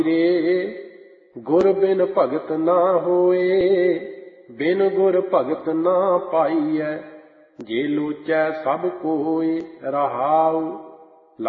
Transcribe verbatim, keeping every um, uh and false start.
गुर बिन भगत ना होए, बिन गुर भगत ना पाईਐ, जे लोचै सब कोय रहाउ।